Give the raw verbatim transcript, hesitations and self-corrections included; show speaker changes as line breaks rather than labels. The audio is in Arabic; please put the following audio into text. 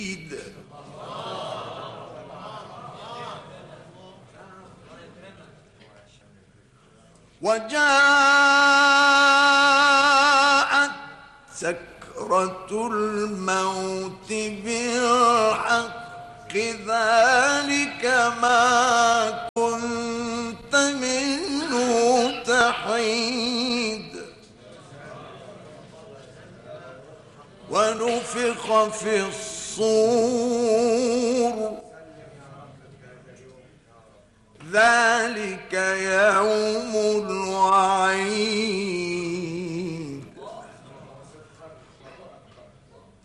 وجاءت سكرة الموت بالحق ذلك ما كنت منه تحيد ونفخ في الصور ذلك يوم الوعيد